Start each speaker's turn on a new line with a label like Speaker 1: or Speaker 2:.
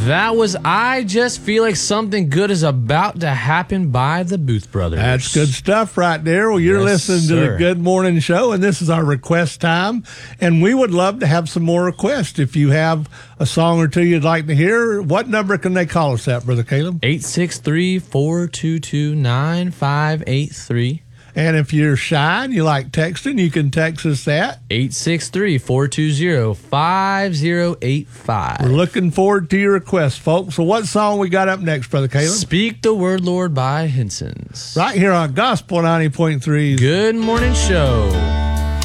Speaker 1: That was I Just Feel Like Something Good Is About to Happen by the Booth Brothers.
Speaker 2: That's good stuff right there. Well, you're listening to the Good Morning Show, and this is our request time. And we would love to have some more requests. If you have a song or two you'd like to hear, what number can they call us at, Brother Caleb?
Speaker 1: 863-422-9583.
Speaker 2: And if you're shy and you like texting, you can text us at
Speaker 1: 863-420-5085.
Speaker 2: We're looking forward to your requests, folks. So what song we got up next, Brother Caleb?
Speaker 1: Speak the Word, Lord by Henson's.
Speaker 2: Right here on Gospel 90.3.
Speaker 1: Good Morning Show.